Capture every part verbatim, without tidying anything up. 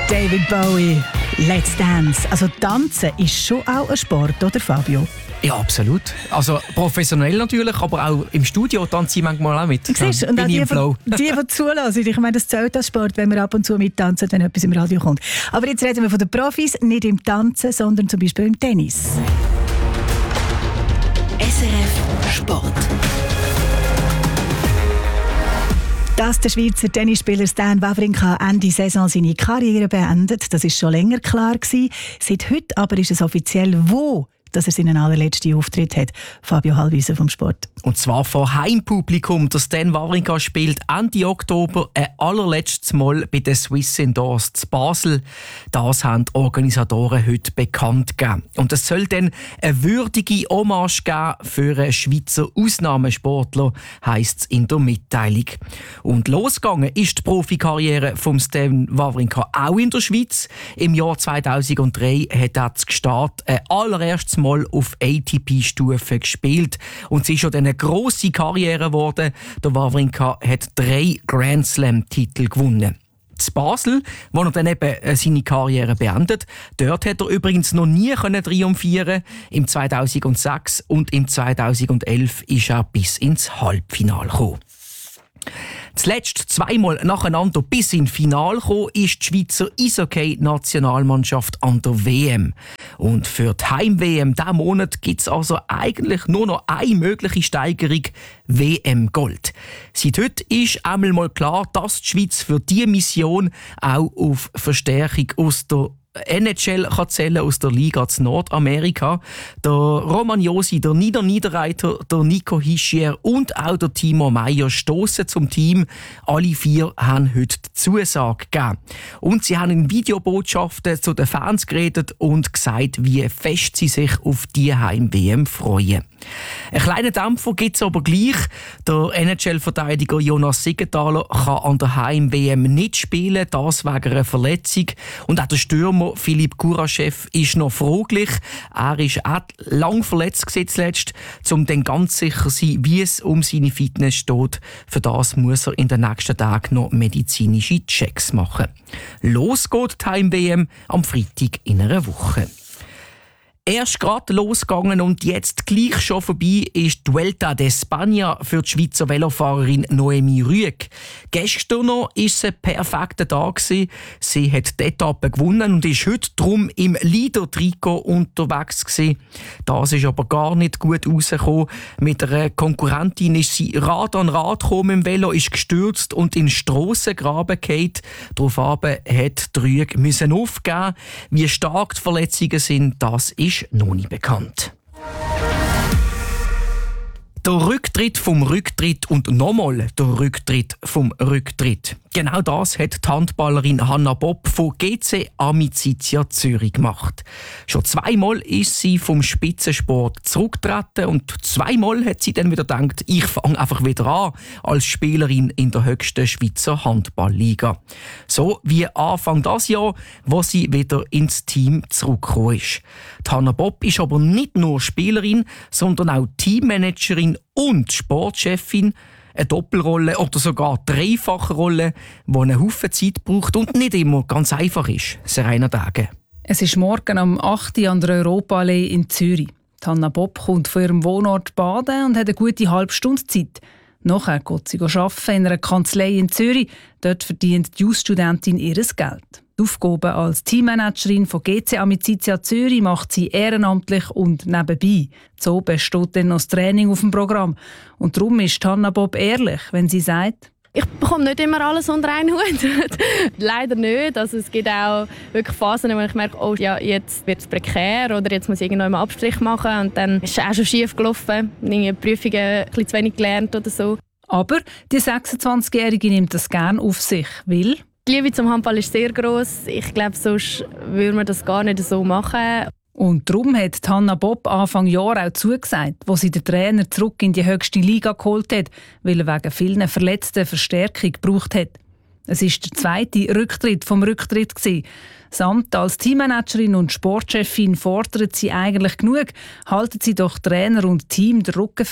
David Bowie, Let's Dance. Also Tanzen ist schon auch ein Sport, oder Fabio? Ja, absolut. Also professionell natürlich, aber auch im Studio tanze ich manchmal auch mit. Siehst, und auch die, die, die, die zulassen. Ich meine, das zählt als Sport, wenn wir ab und zu mittanzen, wenn etwas im Radio kommt. Aber jetzt reden wir von den Profis, nicht im Tanzen, sondern zum Beispiel im Tennis. S R F Sport. Dass der Schweizer Tennisspieler Stan Wawrinka Ende Saison seine Karriere beendet, das ist schon länger klar gewesen. Seit heute aber ist es offiziell, wo dass er seinen allerletzten Auftritt hat. Fabio Hallwiese vom Sport. Und zwar vor Heimpublikum. Der Stan Wawrinka spielt Ende Oktober ein allerletztes Mal bei den Swiss Indoors zu Basel. Das haben die Organisatoren heute bekannt gegeben. Und es soll dann eine würdige Hommage geben für einen Schweizer Ausnahmesportler, heisst es in der Mitteilung. Und losgegangen ist die Profikarriere von Stan Wawrinka auch in der Schweiz. Im Jahr zweitausenddrei hat er gestartet, ein allererstes Mal auf A T P-Stufe gespielt. Und es ist schon eine grosse Karriere geworden. Der Wawrinka hat drei Grand Slam-Titel gewonnen. In Basel, wo er dann eben seine Karriere beendet. Dort hat er übrigens noch nie triumphieren. Im zweitausendsechs und im zweitausendelf ist er bis ins Halbfinale gekommen. Zuletzt zweimal nacheinander bis ins Finale gekommen ist die Schweizer Eishockey-Nationalmannschaft an der W M. Und für die Heim-W M diesen Monat gibt es also eigentlich nur noch eine mögliche Steigerung: W M Gold. Seit heute ist einmal mal klar, dass die Schweiz für diese Mission auch auf Verstärkung aus der N H L kann zählen, aus der Liga zu Nordamerika. Der Roman Josi, der Nina Niederreiter, der Nico Hischier und auch der Timo Meyer stossen zum Team. Alle vier haben heute die Zusage gegeben. Und sie haben in Videobotschaften zu den Fans geredet und gesagt, wie fest sie sich auf die Heim-W M freuen. Einen kleinen Dämpfer gibt es aber gleich. Der N H L-Verteidiger Jonas Siegenthaler kann an der Heim-W M nicht spielen, das wegen einer Verletzung. Und auch der Stürmer Philipp Kuraschew ist noch fraglich. Er ist auch lang verletzt zuletzt, um dann ganz sicher zu sein, wie es um seine Fitness steht. Für das muss er in den nächsten Tagen noch medizinische Checks machen. Los geht die Heim-W M am Freitag in einer Woche. Erst gerade losgegangen und jetzt gleich schon vorbei ist die Vuelta de España für die Schweizer Velofahrerin Noemi Rüegg. Gestern noch war es ein perfekter Tag. Sie hat die Etappe gewonnen und ist heute drum im Leader-Trikot unterwegs gewesen. Das ist aber gar nicht gut rausgekommen. Mit einer Konkurrentin ist sie Rad an Rad gekommen im Velo, ist gestürzt und in den Strassengraben gefallen. Daraufhin hat die Rüegg müssen aufgeben. Wie stark die Verletzungen sind, das ist noch nicht bekannt. Der Rücktritt vom Rücktritt und nochmal der Rücktritt vom Rücktritt. Genau das hat die Handballerin Hanna Bopp von G C Amicizia Zürich gemacht. Schon zweimal ist sie vom Spitzensport zurückgetreten und zweimal hat sie dann wieder gedacht, ich fange einfach wieder an als Spielerin in der höchsten Schweizer Handballliga. So wie Anfang dieses Jahr, wo sie wieder ins Team zurückgekommen ist. Die Hanna Bopp ist aber nicht nur Spielerin, sondern auch Teammanagerin und Sportchefin. Eine Doppelrolle oder sogar dreifache Rolle, die einen Haufen Zeit braucht und nicht immer ganz einfach ist. Serena Dage. Es ist morgen am acht Uhr an der Europaallee in Zürich. Die Hanna Bopp kommt von ihrem Wohnort baden und hat eine gute halbe Stunde Zeit. Nachher geht sie arbeiten in einer Kanzlei in Zürich. Dort verdient die Jus-Studentin ihr Geld. Die Aufgaben als Teammanagerin von G C Amicizia Zürich macht sie ehrenamtlich und nebenbei. So besteht dann noch das Training auf dem Programm. Und darum ist Hanna Bopp ehrlich, wenn sie sagt: Ich bekomme nicht immer alles unter einen Hut. Leider nicht. Also es gibt auch wirklich Phasen, wo ich merke, oh ja, jetzt wird es prekär oder jetzt muss ich irgendwo einen Abstrich machen. Und dann ist es auch schon schief gelaufen. Ich Prüfungen ein bisschen zu wenig gelernt oder so. Aber die sechsundzwanzigjährige nimmt das gerne auf sich, weil die Liebe zum Handball ist sehr gross. Ich glaube, sonst würde man das gar nicht so machen. Und darum hat Hanna Bopp Anfang Jahr auch zugesagt, wo sie den Trainer zurück in die höchste Liga geholt hat, weil er wegen vielen Verletzten Verstärkung gebraucht hat. Es war der zweite Rücktritt vom Rücktritt. Das Amt als Teammanagerin und Sportchefin fordert sie eigentlich genug. Halten sie doch Trainer und Team den Rücken frei.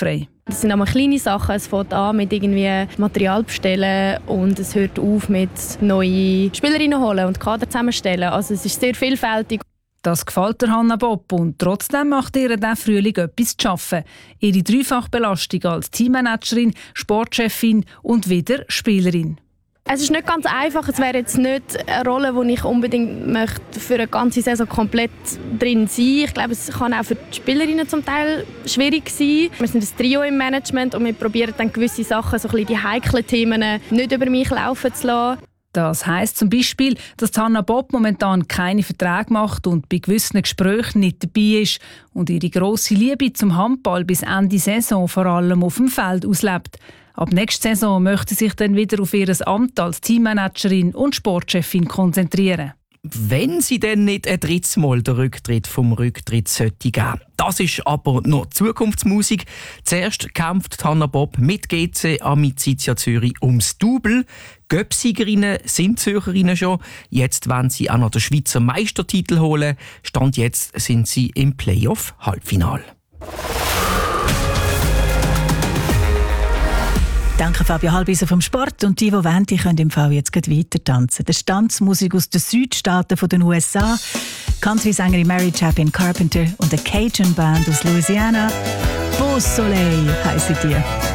Das sind einmal kleine Sachen. Es fängt an mit irgendwie Material bestellen und es hört auf mit neuen Spielerinnen holen und Kader zusammenstellen. Also es ist sehr vielfältig. Das gefällt der Hannah Bopp und trotzdem macht ihr diesen Frühling etwas zu arbeiten. Ihre Dreifachbelastung als Teammanagerin, Sportchefin und wieder Spielerin. Es ist nicht ganz einfach. Es wäre jetzt nicht eine Rolle, die ich unbedingt möchte für eine ganze Saison komplett drin sein. Ich glaube, es kann auch für die Spielerinnen zum Teil schwierig sein. Wir sind ein Trio im Management und wir probieren dann gewisse Sachen, so ein bisschen die heiklen Themen, nicht über mich laufen zu lassen. Das heisst zum Beispiel, dass Hannah Bopp momentan keine Verträge macht und bei gewissen Gesprächen nicht dabei ist und ihre grosse Liebe zum Handball bis Ende Saison vor allem auf dem Feld auslebt. Ab nächster Saison möchte sie sich dann wieder auf ihr Amt als Teammanagerin und Sportchefin konzentrieren. Wenn sie denn nicht ein drittes Mal den Rücktritt vom Rücktritt sollte geben. Das ist aber noch Zukunftsmusik. Zuerst kämpft Hannah Bopp mit G C Amicizia Zürich ums Double. Göpsiegerinnen sind Zürcherinnen schon. Jetzt wollen sie auch noch den Schweizer Meistertitel holen. Stand jetzt sind sie im Playoff-Halbfinale. Danke Fabio Halbiser vom Sport. Und die, die wollen, die können im Fall jetzt gleich weiter tanzen. Das Tanzmusik aus den Südstaaten der U S A. Country-Sängerin Mary Chapin Carpenter und eine Cajun-Band aus Louisiana. Beau Soleil heissen die.